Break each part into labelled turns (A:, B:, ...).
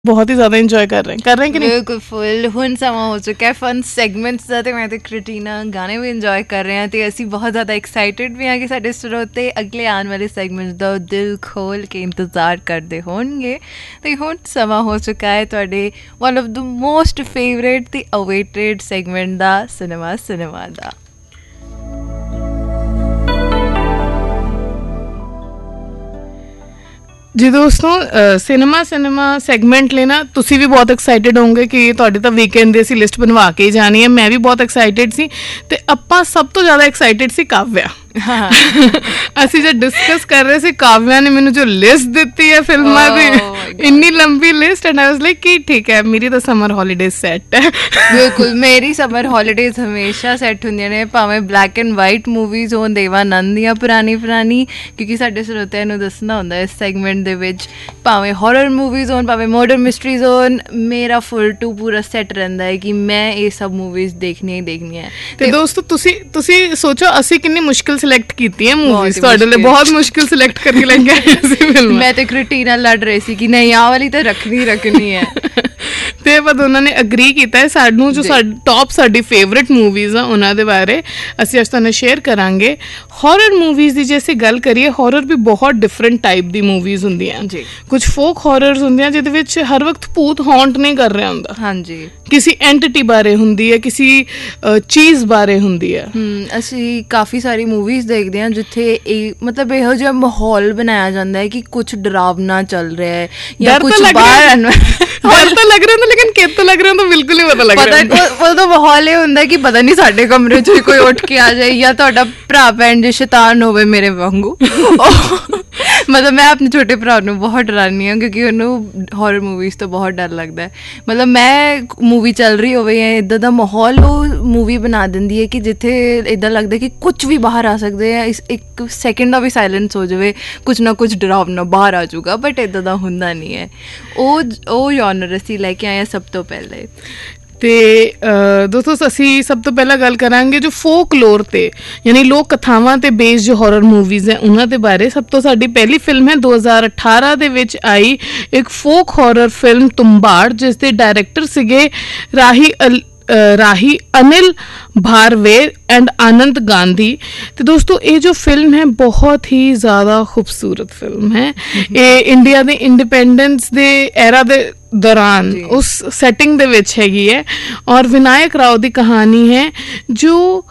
A: ਬਹੁਤ ਹੀ ਜ਼ਿਆਦਾ ਇੰਜੋਏ ਕਰ ਰਹੇ ਕਿ ਨਹੀਂ?
B: ਬਿਲਕੁਲ ਫੁੱਲ ਹੁਣ ਸਮਾਂ ਹੋ ਚੁੱਕਾ ਫਨ ਸੈਗਮੈਂਟਸ ਦਾ, ਤੇ ਮੈਂ ਤੇ ਕ੍ਰਿਟੀਨਾ ਗਾਣੇ ਵੀ ਇੰਜੋਏ ਕਰ ਰਹੇ ਹਾਂ ਤੇ ਅਸੀਂ ਬਹੁਤ ਜ਼ਿਆਦਾ ਐਕਸਾਈਟਿਡ ਵੀ ਹਾਂ ਕਿ ਸਾਡੇ ਸਰੋਤੇ ਅਗਲੇ ਆਉਣ ਵਾਲੇ ਸੈਗਮੈਂਟਸ ਦਾ ਦਿਲ ਖੋਲ ਕੇ ਇੰਤਜ਼ਾਰ ਕਰਦੇ ਹੋਣਗੇ। ਤੇ ਹੁਣ ਸਮਾਂ ਹੋ ਚੁੱਕਾ ਹੈ ਤੁਹਾਡੇ one of the most favourite ਤੇ ਅਵੇਟਡ ਸੈਗਮੈਂਟ ਦਾ, ਸਿਨੇਮਾ ਦਾ।
A: ਜੀ ਦੋਸਤੋ, ਸਿਨੇਮਾ ਸੈਗਮੈਂਟ ਲਈ ਨਾ ਤੁਸੀਂ ਵੀ ਬਹੁਤ ਐਕਸਾਈਟਿਡ ਹੋਵੋਗੇ ਕਿ ਤੁਹਾਡੇ ਤਾਂ ਵੀਕਐਂਡ ਦੀ ਅਸੀਂ ਲਿਸਟ ਬਣਵਾ ਕੇ ਹੀ ਜਾਣੀ ਹੈ। ਮੈਂ ਵੀ ਬਹੁਤ ਐਕਸਾਈਟਿਡ ਸੀ ਤੇ ਆਪਾਂ ਸਭ ਤੋਂ ਜ਼ਿਆਦਾ ਐਕਸਾਈਟਿਡ ਸੀ ਕਾਵਿਆ। ਅਸੀਂ ਜਦ ਡਿਸਕਸ ਕਰ ਰਹੇ ਸੀ, ਕਾਵਿਆ ਨੇ ਮੈਨੂੰ ਜੋ ਲਿਸਟ ਦਿੱਤੀ ਹੈ ਫਿਲਮਾਂ ਦੀ, ਇੰਨੀ ਲੰਬੀ list, and I was like ਕਿ ਠੀਕ ਹੈ, ਮੇਰੀ ਤਾਂ ਸਮਰ ਹੌਲੀਡੇਜ਼ ਸੈੱਟ ਹੈ।
B: ਬਿਲਕੁਲ, ਮੇਰੀ ਸਮਰ ਹੌਲੀਡੇਜ਼ ਹਮੇਸ਼ਾ ਸੈੱਟ ਹੁੰਦੀਆਂ ਨੇ, ਭਾਵੇਂ ਬਲੈਕ ਐਂਡ ਵਾਈਟ ਮੂਵੀਜ਼ ਹੋਣ, ਦੇਵਾਨੰਦ ਦੀਆਂ ਪੁਰਾਣੀ ਕਿਉਂਕਿ ਸਾਡੇ ਸਰੋਤਿਆਂ ਨੂੰ ਦੱਸਣਾ ਹੁੰਦਾ ਇਸ ਸੈਗਮੈਂਟ ਦੇ ਵਿੱਚ, ਭਾਵੇਂ ਹੌਰਰ ਮੂਵੀਜ਼ ਹੋਣ, ਭਾਵੇਂ ਮਰਡਰ ਮਿਸਟਰੀਜ਼ ਹੋਣ, ਮੇਰਾ ਫੁੱਲ ਟੂ ਪੂਰਾ ਸੈੱਟ ਰਹਿੰਦਾ ਹੈ ਕਿ ਮੈਂ ਇਹ ਸਭ ਮੂਵੀਜ਼ ਦੇਖਣੀਆਂ ਹੈ।
A: ਤੇ ਦੋਸਤੋ ਤੁਸੀਂ ਸੋਚੋ ਅਸੀਂ ਕਿੰਨੀ ਮੁਸ਼ਕਿਲ ਸਿਲੈਕਟ ਕੀਤੀ ਹੈ ਮੂਵੀਜ਼, ਤੁਹਾਡੇ ਲਈ ਬਹੁਤ ਮੁਸ਼ਕਿਲ ਸਿਲੈਕਟ ਕਰਕੇ ਲੈ ਕੇ ਆਏ ਸੀ ਫਿਲਮ।
B: ਮੈਂ ਤੇ ਕ੍ਰਿਟੀਨਾ ਲੜ ਰਹੀ ਸੀ ਕਿ ਨਹੀਂ ਆਹ ਵਾਲੀ ਤਾਂ ਰੱਖਣੀ ਹੈ
A: ਤੇ ਪਰ ਉਹਨਾਂ ਨੇ ਅਗਰੀ ਕੀਤਾ ਹੈ। ਸਾਨੂੰ ਜੋ ਟੌਪ ਸਾਡੀ ਫੇਵਰੇਟ ਮੂਵੀਜ਼ ਆ ਉਹਨਾਂ ਦੇ ਬਾਰੇ ਅਸੀਂ ਅੱਜ ਤੁਹਾਨੂੰ ਸ਼ੇਅਰ ਕਰਾਂਗੇ। ਹੌਰਰ ਮੂਵੀਜ਼ ਦੀ ਜੇ ਅਸੀਂ ਗੱਲ ਕਰੀਏ, ਹੌਰਰ ਵੀ ਬਹੁਤ ਡਿਫਰੈਂਟ ਟਾਈਪ ਦੀ ਮੂਵੀਜ਼ ਹੁੰਦੀਆਂ ਜੀ। ਕੁਝ ਫੋਕ ਹੌਰਰਸ ਹੁੰਦੀਆਂ ਜਿਹਦੇ ਵਿੱਚ ਹਰ ਵਕਤ ਭੂਤ ਹੌਂਟ ਨਹੀਂ ਕਰ ਰਿਹਾ ਹੁੰਦਾ, ਹਾਂਜੀ, ਕਿਸੇ ਐਂਟਿਟੀ ਬਾਰੇ ਹੁੰਦੀ ਹੈ, ਕਿਸੇ ਚੀਜ਼ ਬਾਰੇ ਹੁੰਦੀ ਹੈ।
B: ਅਸੀਂ ਕਾਫੀ ਸਾਰੀ ਮੂਵੀਜ਼ ਦੇਖਦੇ ਹਾਂ ਜਿੱਥੇ ਮਤਲਬ ਇਹੋ ਜਿਹਾ ਮਾਹੌਲ ਬਣਾਇਆ ਜਾਂਦਾ ਹੈ ਕਿ ਕੁਛ ਡਰਾਵਨਾ ਚੱਲ ਰਿਹਾ ਹੈ ਜਾਂ ਕੁਛ ਬਾਹਰ
A: ਤਾਂ ਲੱਗ ਰਿਹਾ ਹੁੰਦਾ, ਲੇਕਿਨ ਕਿੱਥੋਂ ਲੱਗ ਰਿਹਾ ਹੁੰਦਾ ਬਿਲਕੁਲ ਹੀ ਪਤਾ ਲੱਗ ਰਿਹਾ।
B: ਉਹਦਾ ਮਾਹੌਲ ਇਹ ਹੁੰਦਾ ਕਿ ਪਤਾ ਨਹੀਂ ਸਾਡੇ ਕਮਰੇ 'ਚ ਕੋਈ ਉੱਠ ਕੇ ਆ ਜਾਏ ਜਾਂ ਤੁਹਾਡਾ ਭਰਾ ਭੈਣ ਜੇ ਸ਼ੈਤਾਨ ਹੋਵੇ ਮੇਰੇ ਵਾਂਗੂ। ਮਤਲਬ ਮੈਂ ਆਪਣੇ ਛੋਟੇ ਭਰਾ ਨੂੰ ਬਹੁਤ ਡਰਾਉਂਦੀ ਹਾਂ ਕਿਉਂਕਿ ਉਹਨੂੰ ਹੌਰਰ ਮੂਵੀਜ਼ ਤੋਂ ਬਹੁਤ ਡਰ ਲੱਗਦਾ ਹੈ। ਮਤਲਬ ਮੈਂ ਮੂਵੀ ਚੱਲ ਰਹੀ ਹੋਵੇ ਜਾਂ ਇੱਦਾਂ ਦਾ ਮਾਹੌਲ ਉਹ ਮੂਵੀ ਬਣਾ ਦਿੰਦੀ ਹੈ ਕਿ ਜਿੱਥੇ ਇੱਦਾਂ ਲੱਗਦਾ ਕਿ ਕੁਛ ਵੀ ਬਾਹਰ ਆ ਸਕਦੇ ਆ, ਇੱਕ ਸੈਕਿੰਡ ਦਾ ਵੀ ਸਾਇਲੈਂਸ ਹੋ ਜਾਵੇ, ਕੁਛ ਨਾ ਕੁਛ ਡਰਾਵਨਾ ਬਾਹਰ ਆ ਜਾਊਗਾ, ਬਟ ਇੱਦਾਂ ਦਾ ਹੁੰਦਾ ਨਹੀਂ ਹੈ। ਉਹ ਜੌਨਰ ਅਸੀਂ ਲੈ ਕੇ ਆਏ ਹਾਂ ਸਭ ਤੋਂ ਪਹਿਲੇ।
A: ਤੇ ਦੋਸਤੋ ਅਸੀਂ ਸਭ ਤੋਂ ਪਹਿਲਾਂ ਗੱਲ ਕਰਾਂਗੇ ਜੋ ਫੋਕ ਲੋਰ ਤੇ ਯਾਨੀ ਲੋਕ ਕਥਾਵਾਂ ਤੇ ਬੇਸਡ ਜੋ ਹੌਰਰ ਮੂਵੀਜ਼ ਹੈ ਉਹਨਾਂ ਦੇ ਬਾਰੇ। ਸਭ ਤੋਂ ਸਾਡੀ ਪਹਿਲੀ ਫਿਲਮ ਹੈ 2018 ਦੇ ਵਿੱਚ ਆਈ ਇੱਕ ਫੋਕ ਹੌਰਰ ਫਿਲਮ ਤੁੰਬਾੜ, ਜਿਸ ਦੇ ਡਾਇਰੈਕਟਰ ਸੀਗੇ ਰਾਹੀ ਅਨਿਲ ਭਾਰਵੇਰ ਐਂਡ ਆਨੰਦ ਗਾਂਧੀ। ਤੇ ਦੋਸਤੋ ਇਹ ਜੋ ਫਿਲਮ ਹੈ ਬਹੁਤ ਹੀ ਜ਼ਿਆਦਾ ਖੂਬਸੂਰਤ ਫਿਲਮ ਹੈ। ਇਹ ਇੰਡੀਆ ਦੇ ਇੰਡੀਪੈਂਡੈਂਸ ਦੇ ਐਰਾ ਦੇ ਦੌਰਾਨ ਉਸ ਸੈਟਿੰਗ ਦੇ ਵਿੱਚ ਹੈਗੀ ਹੈ ਔਰ ਵਿਨਾਇਕ ਰਾਓ ਦੀ ਕਹਾਣੀ ਹੈ ਜੋ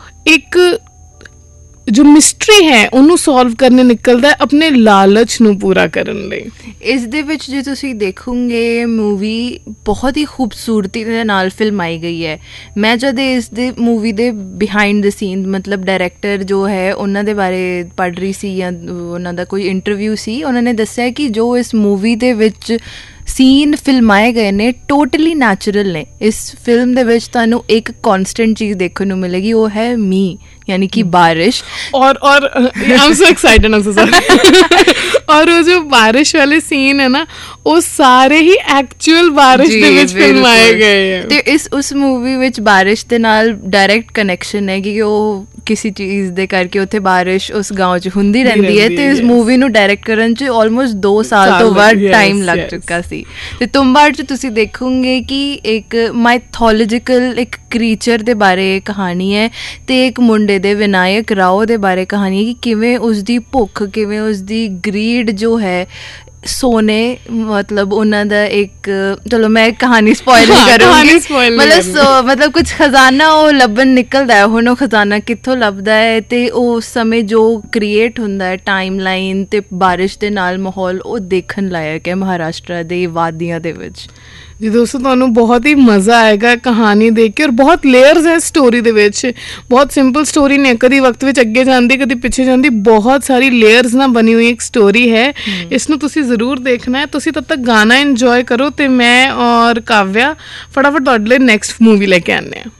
A: ਜੋ ਮਿਸਟਰੀ ਹੈ ਉਹਨੂੰ ਸੋਲਵ ਕਰਨੇ ਨਿਕਲਦਾ ਆਪਣੇ ਲਾਲਚ ਨੂੰ ਪੂਰਾ ਕਰਨ ਲਈ।
B: ਇਸ ਦੇ ਵਿੱਚ ਜੇ ਤੁਸੀਂ ਦੇਖੋਗੇ ਮੂਵੀ ਬਹੁਤ ਹੀ ਖੂਬਸੂਰਤੀ ਦੇ ਨਾਲ ਫਿਲਮਾਈ ਗਈ ਹੈ। ਮੈਂ ਜਦ ਇਸ ਦੇ ਮੂਵੀ ਦੇ ਬਿਹਾਈਂਡ ਦ ਸੀਨ ਮਤਲਬ ਡਾਇਰੈਕਟਰ ਜੋ ਹੈ ਉਹਨਾਂ ਦੇ ਬਾਰੇ ਪੜ੍ਹ ਰਹੀ ਸੀ ਜਾਂ ਉਹਨਾਂ ਦਾ ਕੋਈ ਇੰਟਰਵਿਊ ਸੀ, ਉਹਨਾਂ ਨੇ ਦੱਸਿਆ ਕਿ ਜੋ ਇਸ ਮੂਵੀ ਦੇ ਵਿੱਚ ਸੀਨ ਫਿਲਮਾਏ ਗਏ ਨੇ ਟੋਟਲੀ ਨੈਚੁਰਲ ਨੇ। ਇਸ ਫਿਲਮ ਦੇ ਵਿੱਚ ਤੁਹਾਨੂੰ ਇੱਕ ਕੌਨਸਟੈਂਟ ਚੀਜ਼ ਦੇਖਣ ਨੂੰ ਮਿਲੇਗੀ, ਉਹ ਹੈ ਮੀਂਹ यानी कि बारिश। और I'm so excited, I'm so sorry। और वो जो बारिश वाले सीन है ना वो सारे ही एक्चुअल बारिश ਦੇ ਵਿੱਚ ਫਿਲਮਾਏ ਗਏ ਹੈ। ਤੇ ਉਸ ਮੂਵੀ ਵਿੱਚ ਬਾਰਿਸ਼ ਦੇ ਨਾਲ ਡਾਇਰੈਕਟ ਕਨੈਕਸ਼ਨ ਹੈ ਕਿ ਉਹ ਕਿਸੇ ਚੀਜ਼ ਦੇ ਕਰਕੇ ਉੱਥੇ ਬਾਰਿਸ਼ ਉਸ ਗਾঁव 'ਚ ਹੁੰਦੀ ਰਹਿੰਦੀ ਹੈ। ਤੇ ਇਸ ਮੂਵੀ ਨੂੰ ਡਾਇਰੈਕਟ ਕਰਨ 'ਚ ਆਲਮੋਸਟ 2 ਸਾਲ ਤੋਂ ਵੱਧ ਟਾਈਮ ਲੱਗ ਚੁੱਕਾ ਸੀ। ਤੇ ਤੁੰਬਾੜ 'ਚ ਤੁਸੀਂ ਦੇਖੋਗੇ ਕਿ ਇੱਕ ਮਾਈਥੋਲੋਜੀਕਲ ਇੱਕ ਕ੍ਰੀਚਰ ਦੇ ਬਾਰੇ ਕਹਾਣੀ ਹੈ ਤੇ ਇੱਕ ਮੁੰਡੇ ਦੇ ਵਿਨਾਇਕ ਰਾਓ ਦੇ ਬਾਰੇ ਕਹਾਣੀ ਹੈ ਕਿ ਕਿਵੇਂ ਉਸਦੀ ਭੁੱਖ, ਕਿਵੇਂ ਉਸਦੀ ਗਰੀਡ ਜੋ ਹੈ ਸੋਨੇ ਮਤਲਬ ਉਹਨਾਂ ਦਾ ਇੱਕ, ਚਲੋ ਮੈਂ ਕਹਾਣੀ ਸਪੋਇਲ ਨਹੀਂ ਕਰੂੰਗੀ, ਮਤਲਬ ਕੁਛ ਖਜ਼ਾਨਾ ਉਹ ਲੱਭਣ ਨਿਕਲਦਾ ਹੈ। ਹੁਣ ਉਹ ਖਜ਼ਾਨਾ ਕਿੱਥੋਂ ਲੱਭਦਾ ਹੈ ਤੇ ਉਸ ਸਮੇਂ ਜੋ ਕ੍ਰੀਏਟ ਹੁੰਦਾ ਹੈ ਟਾਈਮ ਲਾਈਨ ਤੇ ਬਾਰਿਸ਼ ਦੇ ਨਾਲ ਮਾਹੌਲ, ਉਹ ਦੇਖਣ ਲਾਇਕ ਹੈ ਮਹਾਰਾਸ਼ਟਰ ਦੇ ਵਾਦੀਆਂ ਦੇ ਵਿੱਚ। ਜੀ ਦੋਸਤੋ ਤੁਹਾਨੂੰ ਬਹੁਤ ਹੀ ਮਜ਼ਾ ਆਏਗਾ ਕਹਾਣੀ ਦੇਖ ਕੇ, ਔਰ ਬਹੁਤ ਲੇਅਰਸ ਹੈ ਸਟੋਰੀ ਦੇ ਵਿੱਚ। ਬਹੁਤ ਸਿੰਪਲ ਸਟੋਰੀ ਨੇ, ਕਦੀ ਵਕਤ ਵਿੱਚ ਅੱਗੇ ਜਾਂਦੀ ਕਦੀ ਪਿੱਛੇ ਜਾਂਦੀ, ਬਹੁਤ ਸਾਰੀ ਲੇਅਰਸ ਨਾਲ ਬਣੀ ਹੋਈ ਇੱਕ ਸਟੋਰੀ ਹੈ। ਇਸ ਨੂੰ ਤੁਸੀਂ ਜ਼ਰੂਰ ਦੇਖਣਾ ਹੈ। ਤੁਸੀਂ ਤਦ ਤੱਕ ਗਾਣਾ ਇੰਜੋਏ ਕਰੋ ਤੇ ਮੈਂ ਔਰ ਕਾਵਿਆ ਫਟਾਫਟ ਤੁਹਾਡੇ ਲਈ ਨੈਕਸਟ ਮੂਵੀ ਲੈ ਕੇ ਆਉਂਦੇ ਹਾਂ।